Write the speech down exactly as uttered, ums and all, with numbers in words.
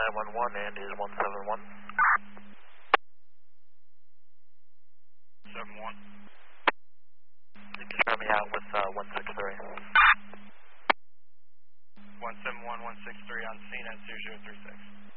nine one one and is one seven one. seven one. You can start me out with uh, one six three. one seven one, one six three on scene at zero zero three six.